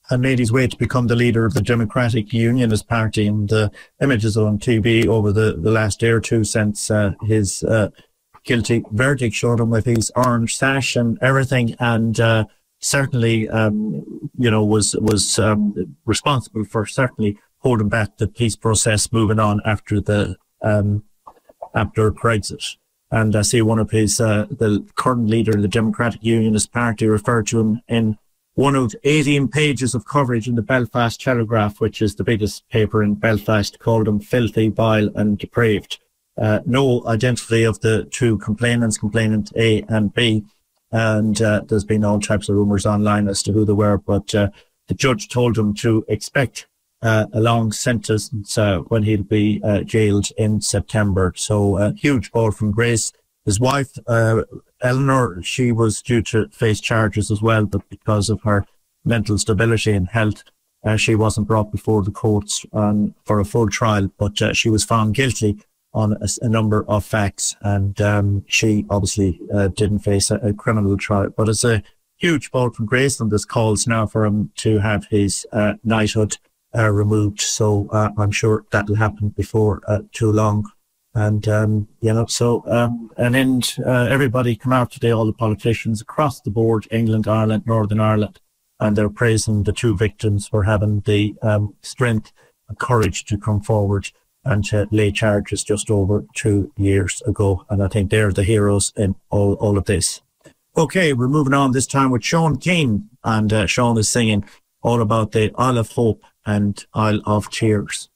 and made his way to become the leader of the Democratic Unionist Party. And the images on TV over the last day or two since his guilty verdict showed him with his orange sash and everything, and certainly, was responsible for certainly holding back the peace process moving on after Brexit. And I see one of his, the current leader of the Democratic Unionist Party referred to him in one of 18 pages of coverage in the Belfast Telegraph, which is the biggest paper in Belfast, called him filthy, vile and depraved. No identity of the two complainants, complainant A and B. And there's been all types of rumours online as to who they were, but the judge told him to expect a long sentence when he'll be jailed in September. So a huge fall from grace. His wife, Eleanor, she was due to face charges as well, but because of her mental stability and health, she wasn't brought before the courts for a full trial, but she was found guilty on a number of facts, and she obviously didn't face a criminal trial. But it's a huge fall from grace, and there's calls now for him to have his knighthood removed. So I'm sure that'll happen before too long. And, everybody come out today, all the politicians across the board, England, Ireland, Northern Ireland, and they're praising the two victims for having the strength and courage to come forward and to lay charges just over 2 years ago. And I think they're the heroes in all of this. Okay, we're moving on this time with Sean Keane, and Sean is singing all about the Isle of Hope and Isle of Tears.